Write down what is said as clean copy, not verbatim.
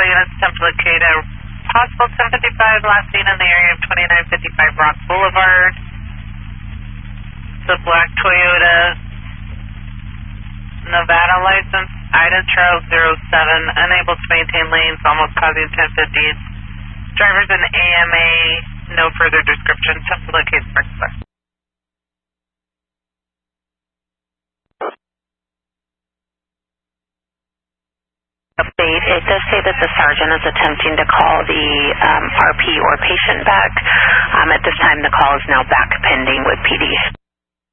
units attempt to locate a possible 1055 last seen in the area of 2955 Rock Boulevard. It's a black Toyota Nevada license, Ida Charles 07, unable to maintain lanes, almost causing 1050s. Driver's an AMA, no further description, attempt to locate sparkler. Update. It does say that the sergeant is attempting to call the RP or patient back. At this time, the call is now back pending with PD.